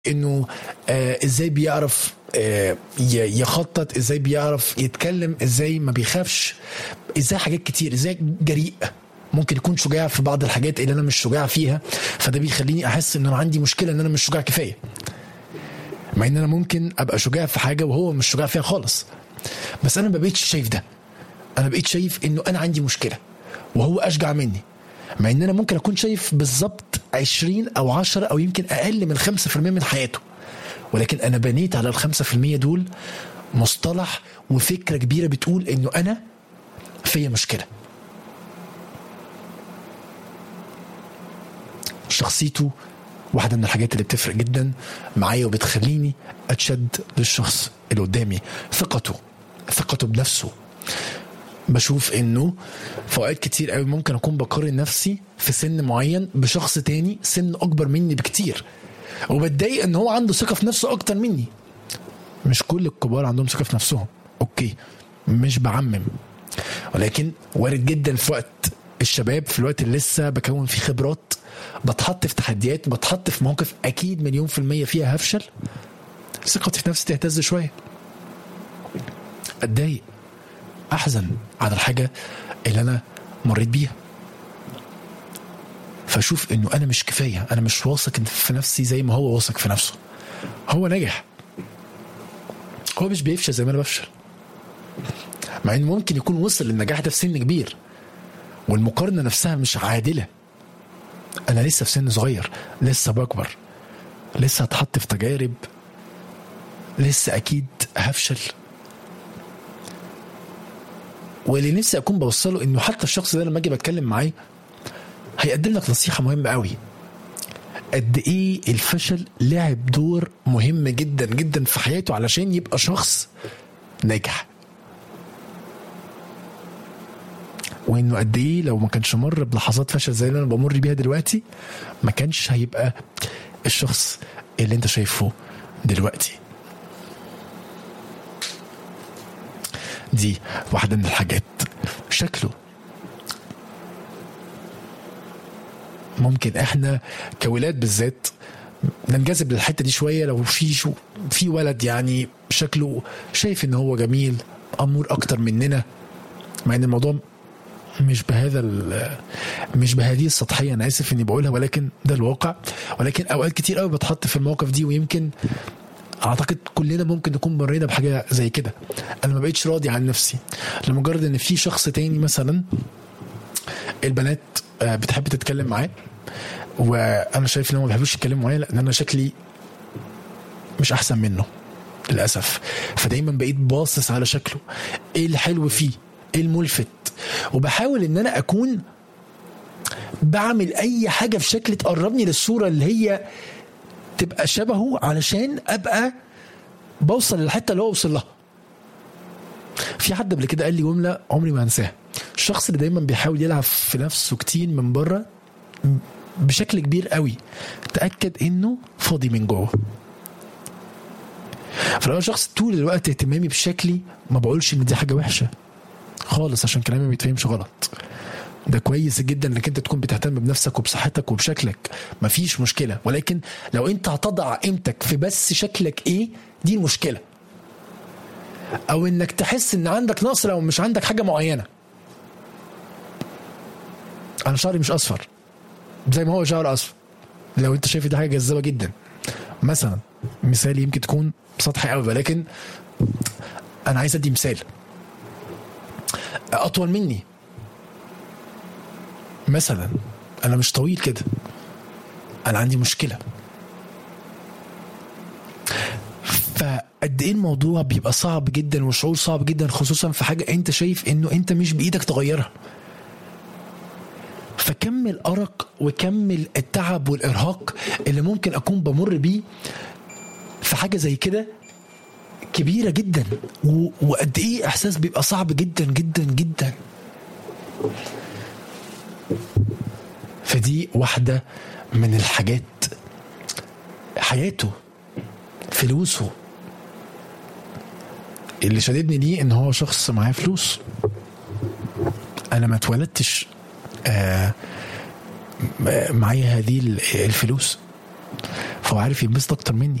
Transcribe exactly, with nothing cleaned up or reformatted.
انه آه ازاي بيعرف آه يخطط، ازاي بيعرف يتكلم، ازاي ما بيخافش، ازاي حاجات كتير، ازاي جريء. ممكن يكون شجاع في بعض الحاجات اللي انا مش شجاع فيها، فده بيخليني احس ان انا عندي مشكله، ان انا مش شجاع كفايه، مع ان انا ممكن ابقى شجاع في حاجه وهو مش شجاع فيها خالص. بس انا ما بقيتش شايف ده، انا بقيت شايف انه انا عندي مشكله وهو اشجع مني، مع ان انا ممكن اكون شايف بالظبط عشرين او عشرة او يمكن اقل من خمسة في المية من حياته، ولكن انا بنيت على الخمسة في المية دول مصطلح وفكرة كبيرة بتقول انه انا فيا مشكلة. شخصيته واحدة من الحاجات اللي بتفرق جدا معايا وبتخليني اتشد للشخص اللي قدامي. ثقته ثقته بنفسه. بشوف انه في اوقات كتير قوي ممكن اكون بقارن نفسي في سن معين بشخص تاني سن اكبر مني بكتير، وبتضايق ان هو عنده ثقة في نفسه اكتر مني. مش كل الكبار عندهم ثقة في نفسهم، اوكي، مش بعمم، ولكن وارد جدا في وقت الشباب، في الوقت اللي لسه بكون فيه خبرات، بتحط في تحديات، بتحط في موقف اكيد مليون في المية فيها هفشل، ثقتي في نفسي تهتز شوية، اتضايق، احزن على الحاجة اللي انا مريت بيها، فاشوف انه انا مش كفاية، انا مش واثق في نفسي زي ما هو واثق في نفسه. هو نجح، هو مش بيفشل زي ما انا بفشل، مع انه ممكن يكون وصل للنجاح ده في سن كبير، والمقارنة نفسها مش عادلة. انا لسه في سن صغير، لسه بكبر، لسه هتحط في تجارب، لسه اكيد هفشل. واللي نفسي اكون بوصله انه حتى الشخص ده لما اجي بتكلم معاه هيقدم لك نصيحة مهمة قوي، قد ايه الفشل لعب دور مهم جدا جدا في حياته علشان يبقى شخص ناجح، وانه قد ايه لو ما كانش مر بلحظات فشل زي اللي انا بمر بيها دلوقتي ما كانش هيبقى الشخص اللي انت شايفه دلوقتي. دي واحدة من الحاجات. شكله ممكن احنا كولاد بالذات ننجذب للحتة دي شوية، لو في شو في ولد يعني شكله شايف ان هو جميل امور اكتر مننا، مع ان الموضوع مش بهذا مش بهذه السطحية، انا اسف اني بقولها ولكن ده الواقع. ولكن اوقات كتير قوي بتحط في المواقف دي، ويمكن اعتقد كلنا ممكن نكون مرينا بحاجة زي كده. انا ما بقيتش راضي عن نفسي لمجرد ان في شخص تاني مثلا البنات بتحب تتكلم معاه، وانا شايف ان هم ما بيحبوش يتكلموا معايا لان انا شكلي مش احسن منه للاسف. فدايما بقيت باصص على شكله، ايه الحلو فيه، ايه الملفت، وبحاول ان انا اكون بعمل اي حاجه في شكل تقربني للصوره اللي هي تبقى شبهه علشان ابقى بوصل للحته اللي هو وصل لها. في حد قبل كده قال لي جمله عمري ما هنساها، الشخص اللي دايما بيحاول يلعب في نفسه كتير من بره بشكل كبير قوي تأكد انه فاضي من جوه. فلو شخص طول الوقت اهتمامي بشكلي، ما بقولش ان دي حاجة وحشة خالص عشان كلامي ما بيتفهمش غلط، ده كويس جدا انك انت تكون بتهتم بنفسك وبصحتك وبشكلك، مفيش مشكلة. ولكن لو انت هتضع قيمتك في بس شكلك ايه، دي المشكلة، او انك تحس ان عندك نقص لو مش عندك حاجة معينة. انا شعري مش اصفر زي ما هو شعر اصفر، لو انت شايف دي حاجه جذابه جدا مثلا، مثال يمكن تكون سطحي قوي، ولكن انا عايز ادي مثال. اطول مني مثلا، انا مش طويل كده، انا عندي مشكله. فقد ايه الموضوع بيبقى صعب جدا وشعور صعب جدا، خصوصا في حاجه انت شايف انه انت مش بايدك تغيرها. فكمل أرق وكمل التعب والإرهاق اللي ممكن أكون بمر بيه في حاجة زي كده كبيرة جدا، وقد إيه إحساس بيبقى صعب جدا جدا جدا. فدي واحدة من الحاجات. حياته، فلوسه، اللي شددني ليه إن هو شخص معاه فلوس. أنا ما اتولدتش آه معايا هذه الفلوس، هو عارف ينبسط اكتر مني.